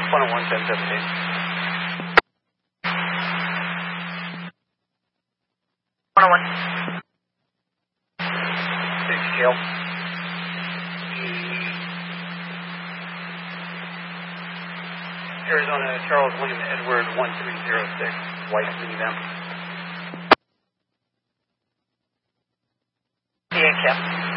101, 1017. Big scale. Arizona Charles William Edward 1306, white minivan. Yeah, Cap.